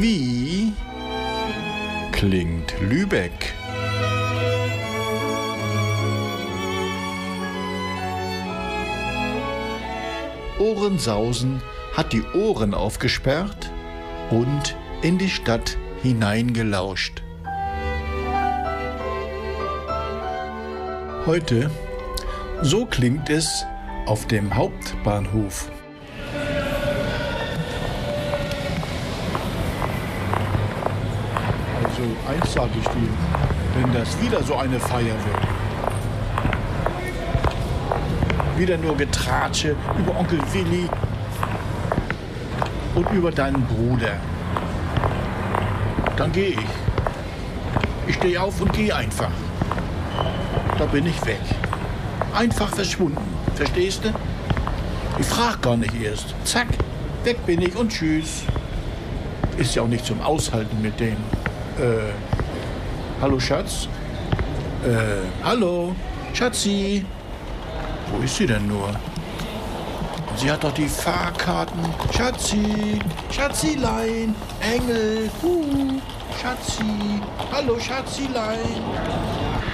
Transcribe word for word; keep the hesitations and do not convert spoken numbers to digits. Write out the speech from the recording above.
Wie klingt Lübeck? Ohrensausen hat die Ohren aufgesperrt und in die Stadt hineingelauscht. Heute, so klingt es auf dem Hauptbahnhof. Also eins sage ich dir, wenn das wieder so eine Feier wird, wieder nur Getratsche über Onkel Willi und über deinen Bruder, dann gehe ich. Ich stehe auf und gehe einfach. Da bin ich weg. Einfach verschwunden. Verstehst du? Ich frag gar nicht erst. Zack, weg bin ich und tschüss. Ist ja auch nicht zum Aushalten mit denen. Äh, hallo Schatz? Äh, hallo? Schatzi? Wo ist sie denn nur? Sie hat doch die Fahrkarten. Schatzi, Schatzilein, Engel, uh, Schatzi, hallo Schatzilein.